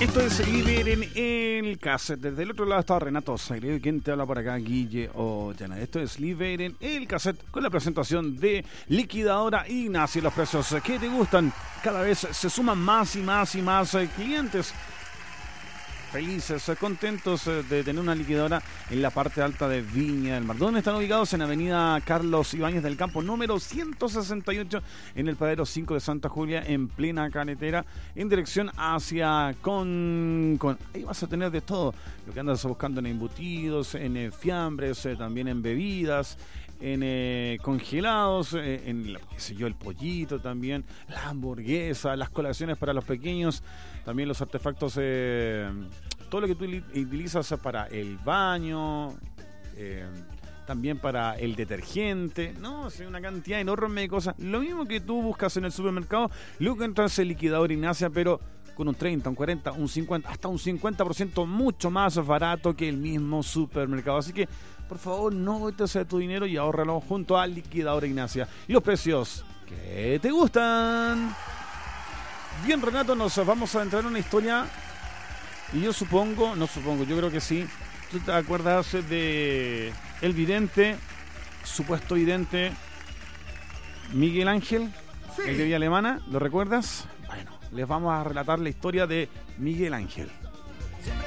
Esto es Liberen el Cassette. Desde el otro lado está Renato Sagredo. ¿Quién te habla por acá? Guille Ollana. Esto es Liberen el Cassette con la presentación de Liquidadora Ignacia. Los precios que te gustan. Cada vez se suman más y más clientes. Felices, contentos de tener una liquidadora en la parte alta de Viña del Mar. ¿Dónde están ubicados? En Avenida Carlos Ibáñez del Campo, número 168, en el Paradero 5 de Santa Julia, en plena carretera, en dirección hacia con ahí vas a tener de todo, lo que andas buscando en embutidos, en fiambres, también en bebidas, en congelados, en qué sé yo, el pollito también, la hamburguesa, las colaciones para los pequeños, también los artefactos, todo lo que tú utilizas para el baño, también para el detergente, no, es una cantidad enorme de cosas. Lo mismo que tú buscas en el supermercado, lo que entras en Liquidador Ignacia, pero con un 30, un 40, un 50, hasta un 50% mucho más barato que el mismo supermercado. Así que, por favor, no botes tu dinero y ahórralo junto a Liquidadora Ignacia. Y los precios que te gustan. Bien, Renato, nos vamos a entrar en una historia. Y yo yo creo que sí. ¿Tú te acuerdas de el vidente, supuesto vidente Miguel Ángel? Sí. El de Villa Alemana, ¿lo recuerdas? Bueno, les vamos a relatar la historia de Miguel Ángel.